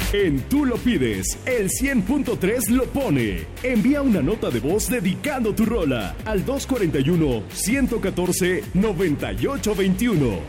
En Tú lo pides, el 100.3 lo pone. Envía una nota de voz dedicando tu rola al 241-114-9821.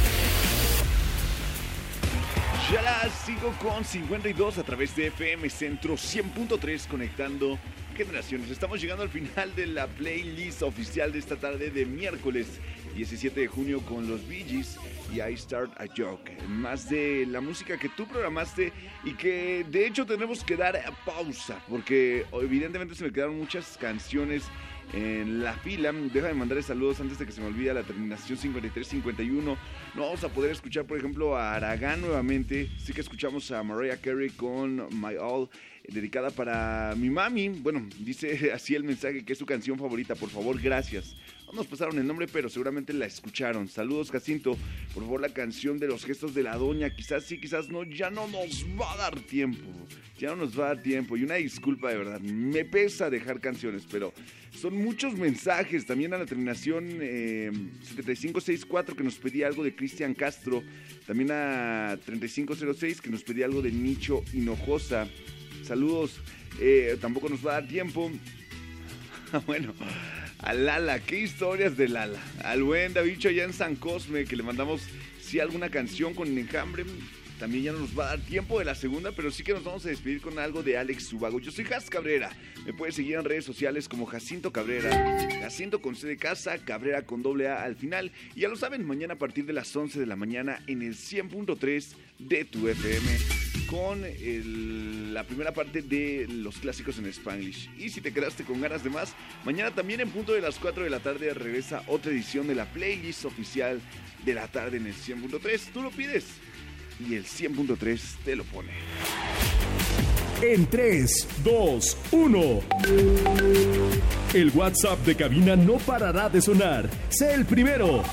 Ya las sigo con 52 a través de FM Centro 100.3 conectando generaciones. Estamos llegando al final de la playlist oficial de esta tarde de miércoles 17 de junio con los Bee Gees y I Start a Joke. Más de la música que tú programaste y que de hecho tenemos que dar pausa porque evidentemente se me quedaron muchas canciones en la fila. Déjame mandarle saludos antes de que se me olvide la terminación 5351. No vamos a poder escuchar, por ejemplo, a Aragán nuevamente. Sí que escuchamos a Mariah Carey con My All, dedicada para mi mami. Bueno, dice así el mensaje que es su canción favorita. Por favor, gracias. No nos pasaron el nombre, pero seguramente la escucharon. Saludos, Jacinto. Por favor, la canción de los gestos de la doña. Quizás sí, quizás no. Ya no nos va a dar tiempo. Ya no nos va a dar tiempo. Y una disculpa, de verdad. Me pesa dejar canciones, pero son muchos mensajes. También a la terminación 7564 que nos pedía algo de Cristian Castro. También a 3506 que nos pedía algo de Nicho Hinojosa. Saludos. Tampoco nos va a dar tiempo. Bueno, a Lala, qué historias de Lala. Al buen Davicho allá en San Cosme, que le mandamos sí alguna canción con Enjambre. También ya no nos va a dar tiempo de la segunda, pero sí que nos vamos a despedir con algo de Alex Zubago. Yo soy Jas Cabrera. Me puedes seguir en redes sociales como Jacinto Cabrera. Jacinto con C de casa, Cabrera con doble A al final. Y ya lo saben, mañana a partir de las 11 de la mañana en el 100.3 de tu FM con la primera parte de los clásicos en Spanglish. Y si te quedaste con ganas de más, mañana también en punto de las 4 de la tarde regresa otra edición de la playlist oficial de la tarde en el 100.3. Tú lo pides y el 100.3 te lo pone. En 3, 2, 1. El WhatsApp de cabina no parará de sonar. Sé el primero.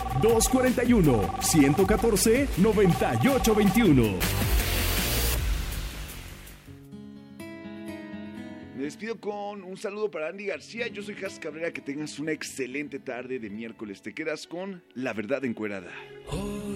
241-114-9821. Me despido con un saludo para Andy García. Yo soy Jas Cabrera. Que tengas una excelente tarde de miércoles. Te quedas con La Verdad Encuerada. Hoy